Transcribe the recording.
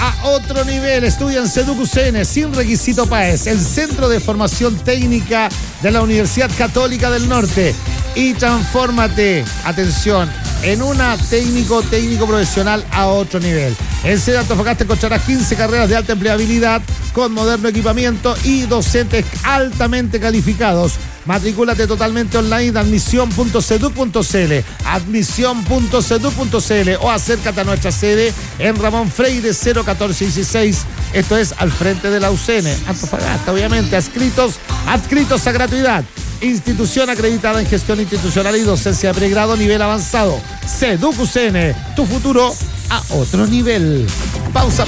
a otro nivel. Estudia en Seduc UCN sin requisito PAES, el Centro de Formación Técnica de la Universidad Católica del Norte. Y transfórmate, atención, en una técnico profesional a otro nivel. En sede de Antofagasta encontrarás 15 carreras de alta empleabilidad con moderno equipamiento y docentes altamente calificados. Matrículate totalmente online de admisión.seduc.cl, admisión.seduc.cl o acércate a nuestra sede en Ramón Freire 01416. Esto es al frente de la UCN, Antofagasta, obviamente. Adscritos a gratuidad. Institución acreditada en gestión institucional y docencia de pregrado nivel avanzado. Seduc UCN, tu futuro a otro nivel. Pausa.